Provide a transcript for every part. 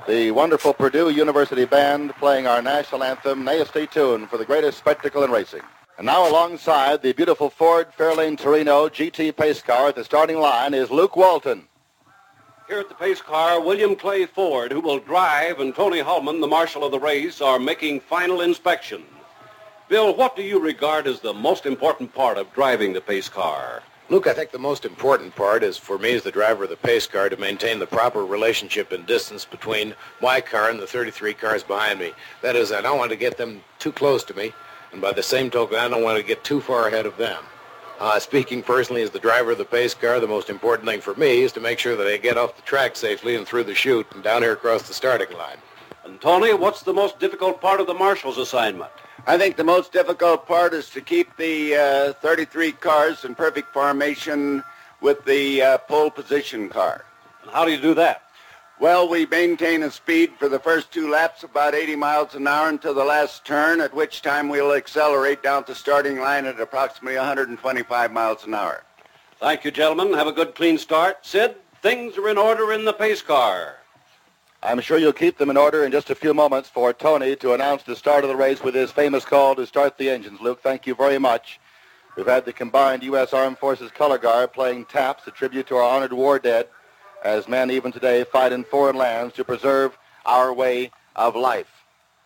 the wonderful Purdue University Band playing our national anthem, Nasty Tune, for the greatest spectacle in racing. And now alongside the beautiful Ford Fairlane Torino GT pace car at the starting line is Luke Walton. Here at the pace car, William Clay Ford, who will drive, and Tony Hulman, the marshal of the race, are making final inspection. Bill, what do you regard as the most important part of driving the pace car? Luke, I think the most important part is, for me as the driver of the pace car, to maintain the proper relationship and distance between my car and the 33 cars behind me. That is, I don't want to get them too close to me, and by the same token, I don't want to get too far ahead of them. Speaking personally as the driver of the pace car, the most important thing for me is to make sure that I get off the track safely and through the chute and down here across the starting line. And Tony, what's the most difficult part of the marshal's assignment? I think the most difficult part is to keep the 33 cars in perfect formation with the pole position car. And how do you do that? Well, we maintain a speed for the first 2 laps about 80 miles an hour until the last turn, at which time we'll accelerate down to starting line at approximately 125 miles an hour. Thank you, gentlemen. Have a good, clean start. Sid, things are in order in the pace car. I'm sure you'll keep them in order in just a few moments for Tony to announce the start of the race with his famous call to start the engines. Luke, thank you very much. We've had the combined U.S. Armed Forces Color Guard playing taps, a tribute to our honored war dead, as men even today fight in foreign lands to preserve our way of life.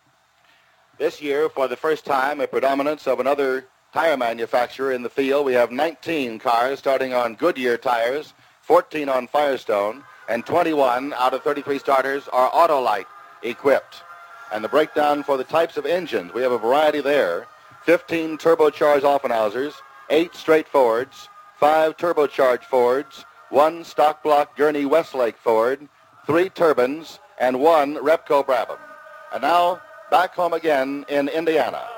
This year, for the first time, a predominance of another tire manufacturer in the field. We have 19 cars starting on Goodyear tires, 14 on Firestone, and 21 out of 33 starters are Autolite equipped. And the breakdown for the types of engines, we have a variety there. 15 turbocharged Offenhausers, 8 straight Fords, 5 turbocharged Fords, 1 stock block Gurney Westlake Ford, 3 turbines, and 1 Repco Brabham. And now, back home again in Indiana.